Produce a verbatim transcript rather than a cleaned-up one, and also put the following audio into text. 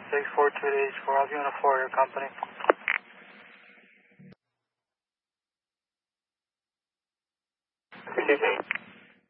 six four two eight four. I'll be on a four your company. Excuse me.